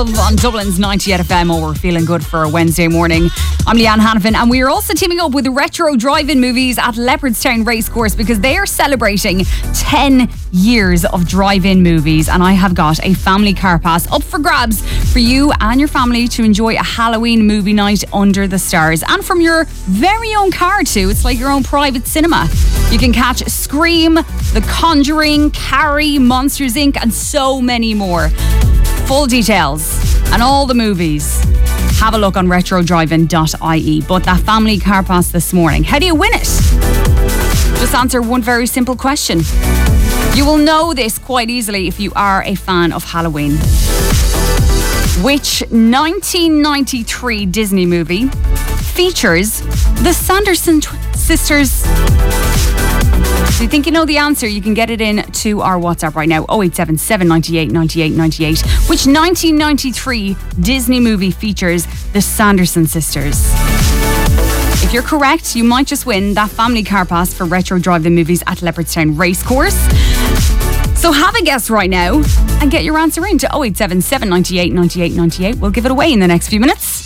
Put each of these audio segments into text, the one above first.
On Dublin's 98 FM, we're feeling good for a Wednesday morning. I'm Leanne Hannafin, and we are also teaming up with Retro Drive-In Movies at Leopardstown Racecourse because they are celebrating 10 years of drive-in movies, and I have got a family car pass up for grabs for you and your family to enjoy a Halloween movie night under the stars, and from your very own car too. It's like your own private cinema. You can catch Scream, The Conjuring, Carrie, Monsters Inc. and so many more. Full details and all the movies, have a look on retrodrivein.ie. But that family car pass this morning, how do you win it? Just answer one very simple question. You will know this quite easily if you are a fan of Halloween. Which 1993 Disney movie features the Sanderson sisters? If you think you know the answer, you can get it in to our WhatsApp right now, 0877 98 98 98. Which 1993 Disney movie features the Sanderson sisters? If you're correct, you might just win that family car pass for Retro Drive-In Movies at Leopardstown Racecourse. So have a guess right now and get your answer in to 0877 98 98 98. We'll give it away in the next few minutes.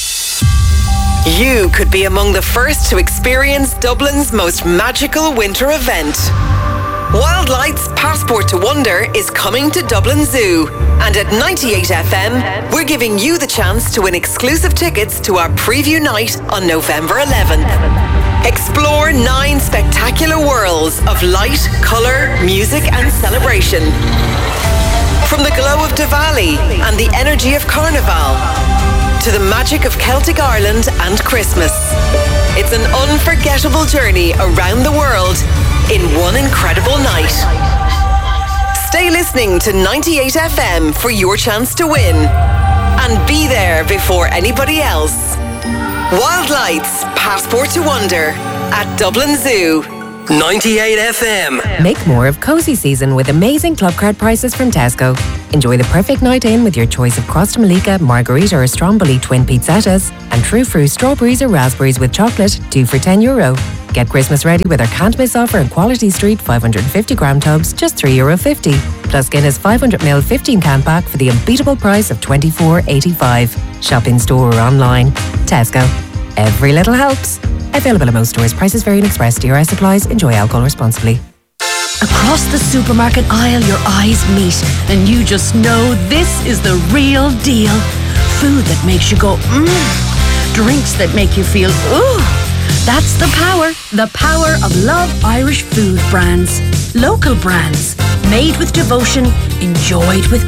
You could be among the first to experience Dublin's most magical winter event. Wild Lights Passport to Wonder is coming to Dublin Zoo. And at 98 FM, we're giving you the chance to win exclusive tickets to our preview night on November 11th. Explore 9 spectacular worlds of light, colour, music and celebration. From the glow of Diwali and the energy of Carnival, to the magic of Celtic Ireland and Christmas. It's an unforgettable journey around the world in one incredible night. Stay listening to 98 FM for your chance to win. And be there before anybody else. Wild Lights Passport to Wonder at Dublin Zoo. 98 FM. Make more of cozy season with amazing club card prices from Tesco. Enjoy the perfect night in with your choice of Crosta Malika, Margarita or Stromboli twin pizzettas and True Fruit strawberries or raspberries with chocolate, 2 for €10. Get Christmas ready with our can't miss offer in Quality Street 550 gram tubs, just €3.50. Plus Guinness 500ml 15 can pack for the unbeatable price of €24.85. Shop in store or online. Tesco. Every little helps. Available at most stores. Prices vary in Express. DRS applies. Enjoy alcohol responsibly. Across the supermarket aisle, your eyes meet, and you just know this is the real deal. Food that makes you go, mmm. Drinks that make you feel, ooh. That's the power of Love Irish food brands. Local brands, made with devotion, enjoyed with